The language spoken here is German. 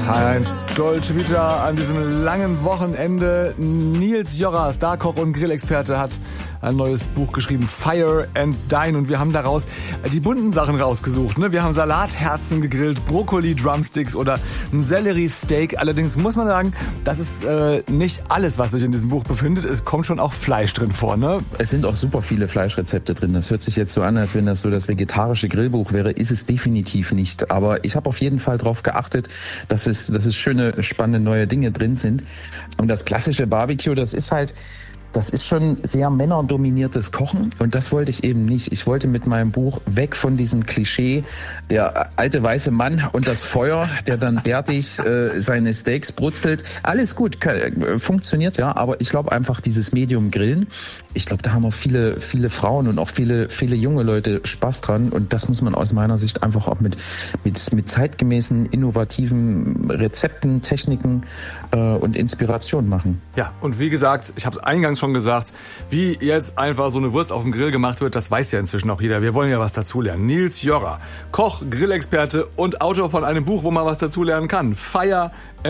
Heinz Dolce Vita an diesem langen Wochenende. Nils Jorra, Starkoch und Grillexperte, hat ein neues Buch geschrieben, Fire and Dine. Und wir haben daraus die bunten Sachen rausgesucht. Wir haben Salatherzen gegrillt, Brokkoli-Drumsticks oder ein Sellerie-Steak. Allerdings muss man sagen, das ist nicht alles, was sich in diesem Buch befindet. Es kommt schon auch Fleisch drin vor, ne? Es sind auch super viele Fleischrezepte drin. Das hört sich jetzt so an, als wenn das so das vegetarische Grillbuch wäre. Ist es definitiv nicht. Aber ich habe auf jeden Fall darauf geachtet, dass es schöne, spannende neue Dinge drin sind. Und das klassische Barbecue, das ist schon sehr männerdominiertes Kochen und das wollte ich eben nicht. Ich wollte mit meinem Buch weg von diesem Klischee, der alte weiße Mann und das Feuer, der dann bärtig seine Steaks brutzelt. Alles gut, funktioniert ja, aber ich glaube einfach dieses Medium Grillen, ich glaube, da haben auch viele Frauen und auch viele junge Leute Spaß dran und das muss man aus meiner Sicht einfach auch mit zeitgemäßen, innovativen Rezepten, Techniken und Inspiration machen. Ja, und wie gesagt, ich habe es eingangs schon gesagt, wie jetzt einfach so eine Wurst auf dem Grill gemacht wird, das weiß ja inzwischen auch jeder. Wir wollen ja was dazulernen. Nils Jorra, Koch, Grillexperte und Autor von einem Buch, wo man was dazulernen kann. Fire